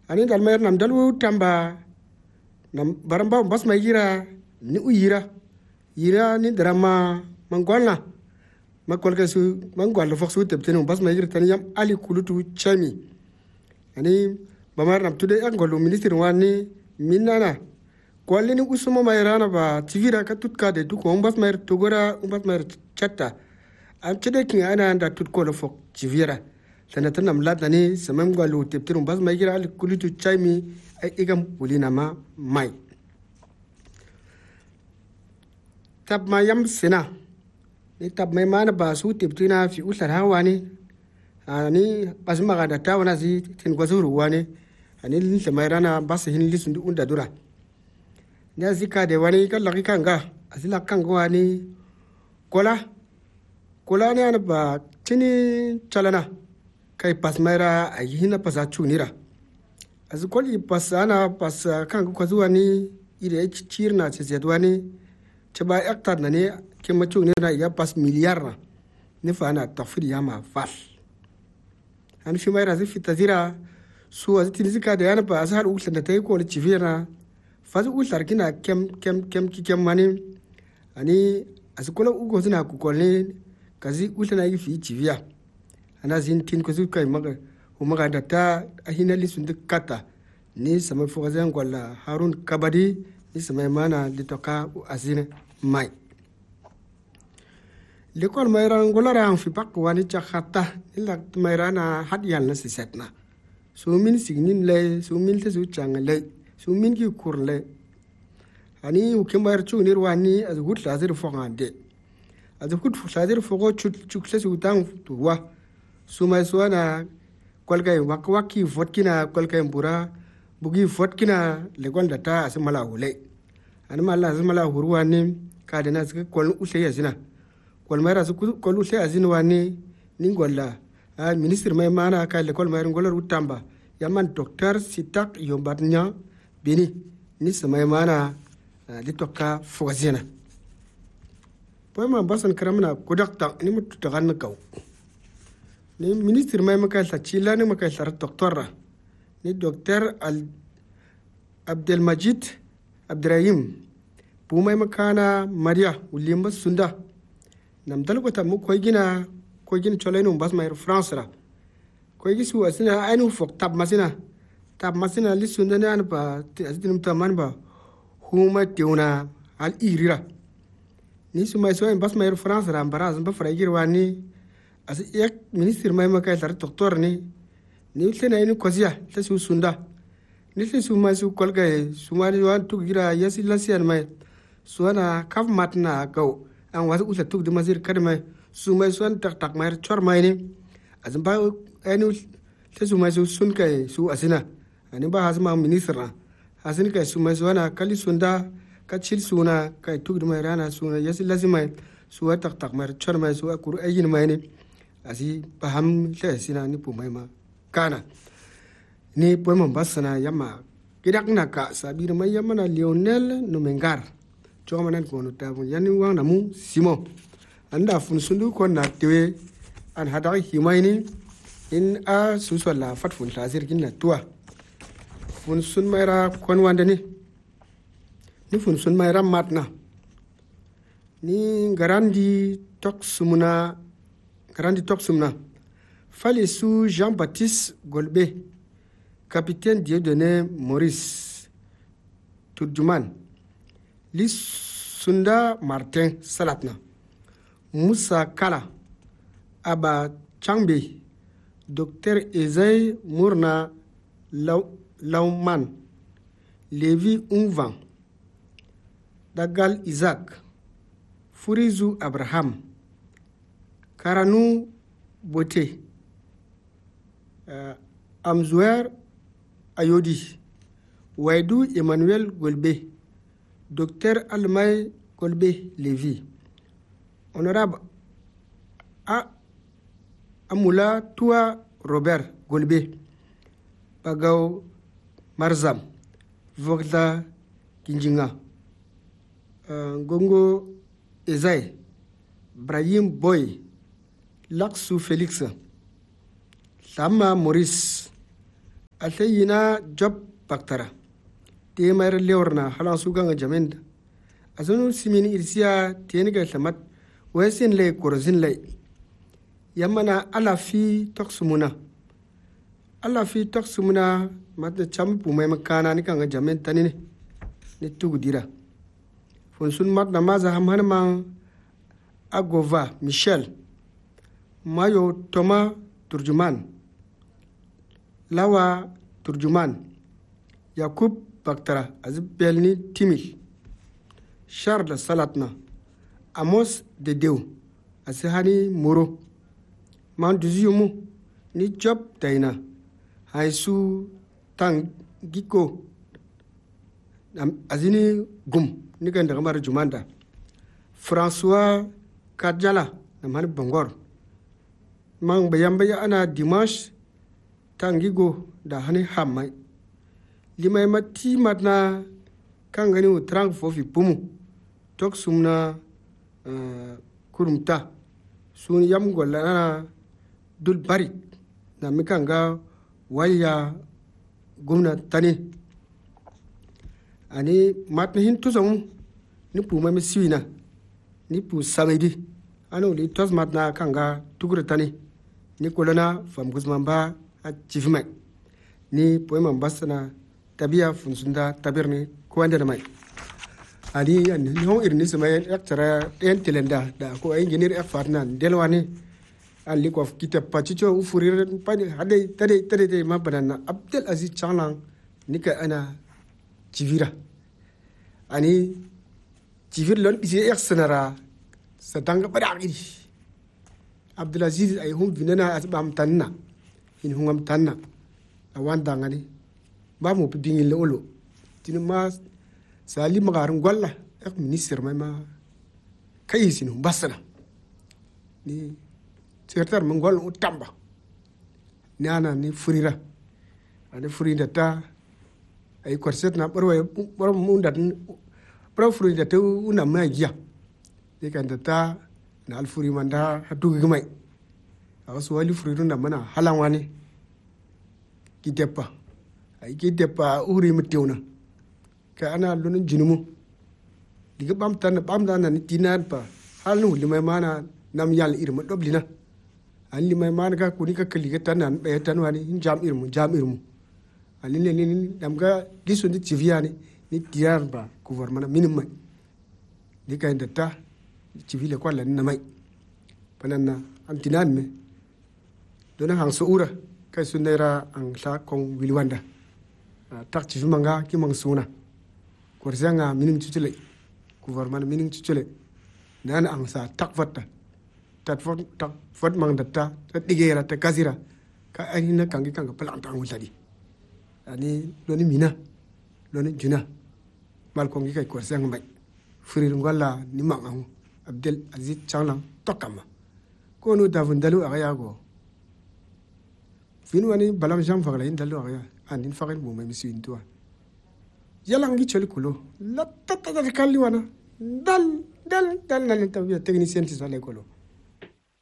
ani dal mayar nam dalu tamba nam baramba bas mai gira ni uyira yira ni drama mangwalna makolka su mangwal fok su tebtene bas mai gira tan yam ali kulutu chami ani bamar nam tude angolo ministre wani minana kwalli ni usuma mayrana ba tivira ka tutka de duko bas mai togora bas mai chatta am chede kin ana anda tutko lo fok tivira sanatan nam ladani samam gwalu tebtene bas mai gira ali kulutu chami ay igam kulina ma mai tab ma yam sina ni tab mai mana ba su tebtina fi usar hawani ani bas ma da tawana zi tin gwazuru wani ani lin mai rana bas hin lisun du unda dura ya zika de wani kan laki kanga asila kanga wani kola ne an ba tini chalana kai pas maira ayi hina pasa chunira azukoli pasana pas kanga kwazuwa ni ire chirna chezedwani chaba yaktar na ne kema chunira ya pas miliyar ne fana tafiri yama fal an fi maira zifi tazira su azitini zika de an ba azhar ulan da tayi ko chivira fazu ular kina kem mani ani asikola ugo zina kukolne kazi ulana yi fi chivia ana zin tin ko zukai maga data ahina lisun kata ni sama fogazan golla harun kabadi ni sama mana litoka azina mai lekol mayran golara fi pak wani chakhata illa mayrana hadiyal na sisetna so min signin le so min te su changle su min ki kurle ani u kembar chu nirwani az gut lazir fogande az gut lazir fogo chukle su tang tuwa su mai suana kolkay wakwaki fotkina kolkay mbura bugi fotkina le gonda ta asmala hule ani malla asmala hurwani kadena zaka kol ushe yazina kol mayra su kol ushe azina wani ningolla a ministre mai mana ka le kol mayra ngolor utamba yaman docteur sitak yombatnya bini ni samay mana litoka fogazina poema basan karamna kodakta ni mutu taganna kaw ni ministre may makal ta chila ni makal tar docteur ni docteur Abdelmajid Abdrahim pumay makana Maria ulimba sunda nam dalko ta mu koy gina choleno bas may France ra koy gisu asina anu fok tab masina lisunda ne an ba azidin taman ba huma teuna al irira ni sumay so bas may France ra baraz ba fragir wani as ek ministre may makay tar docteur ni tena ni kozia ta su sunda ni sumay su kolga sumari wan tugira yasi lasian may suana kaf matna gaw an wasu usa tuk de mazir kadmay sumay suan tak may chor may ni azamba anu ta sumay su sun kay su asina ani ba hasma ministra hasin kai sumay suana kali sunda kachil suna kai tuk de may rana suna yasi lazimay suwa tak may chor may su akur ayin may ni asi paham le sina ni pumay ma kana ni poema basana yama kidak naka sabir may yamana Lionel Numengar chomanan kono tabu yani wang namu simo anda fun sundu ko na tewe an hadai himaini in a suswala fatfun lazir kinna tuwa fun sun mayra kon wanda ni fun sun mayra matna ni garandi tok sumna fallait sous Jean-Baptiste Golbet, capitaine Dieudonné Maurice Tudjuman, Sunda Martin Salatna, Moussa Kala, Abba Changbe, Dr Ezaï Mourna Lauman, Lévi Unvan, Dagal Isaac, Furizu Abraham, Karanou Boté, Amzouer Ayodi, Waidou Emmanuel Golbet, Dr Almay Golbet Lévy, Honorable Amoula Toua Robert Golbet, Pagao Marzam, Vogda Kinjinga, Gongo Ezaï, Brahim Boy, Laksou Félix, Lama Maurice, althayina job baktara te mayar lewarna halan su ganga jamin azunu simini irsiya te ga thamat wesin lay korzin lay yamana ala fi taksumuna matna cham pumay makana ni kanga jamin tanini ni tugudira fonsun matna maza hamhanma agova Michel mayo Thomas turjuman lawa turjuman Yakub baktara azbelni timil Charles salatna Amos de Deu asihani moro man duziyumu ni job daina haisu tang giko azini gum ni ganda kamar jumanda François Kadjala na mani bangor man bayambaya ana Dimanche tangigo da hani hamai limai mati matna kan gani utrang fofi pumu tok sumna kurumta sun yam golla na dul bari na mikanga waya gumna tani ani matna hin tusamu ni puma mi siwina ni pu samedi ano li tos matna kanga tugura tani ni kolona fam guzmamba a chifmai ni poema mbasana tabia funsunda tabirni kwanda mai ani an no irni samay yaktara en telenda da ko engineer e fatna delwani ali ko kita pachicho ufurir pani hade tade ma banana Abdel Aziz Changlang nika ana jivira ani jivir lon isi eksenara sadanga badagi Abdel Aziz ay hum binana asbam tanna in hungam tanna awanda ngani ba mu bingin lolo tinuma sali magarin gwalla ek minister mai ma kai sinu basana ni secretary mun gwalla utamba ni ana ni furira ani furida ta ay korset na barwa mun da barwa furida ta una magiya ni kan ta na alfuri manda hadu gumai a wasu wali furirun da mana halan wani ki deppa ay ki deppa uri mutiuna ka ana lunin jinumu diga bam tan ni tinan pa halu limay mana nam yal irma doblina an limay mana ka kuni ka kaliga tanan be tan wani jam irmu ali ne dam ga gisu ni civiani ni tiran ba gouvernement minimum di kay ndata civile ko la namay panana antinan me dona hang suura kay sunera ang sa kong wilwanda tak civimanga ki mang suna korzanga mining chuchule gouvernement mining chuchule nan ang sa tak fot mang datta ta digera ta kasira ka anina kangi kanga palang tang uladi ani loni mina loni juna mal kongi kay korzanga mai furir ngalla ni mangahu Abdel Aziz Changlang tokama kono davundalu agayago finu ani balam jam fagla indalu agaya andin fagel mo mai siwin tuwa yalangi choli kulo la tata kalli wana dal na tabiya technicien ti sale kolo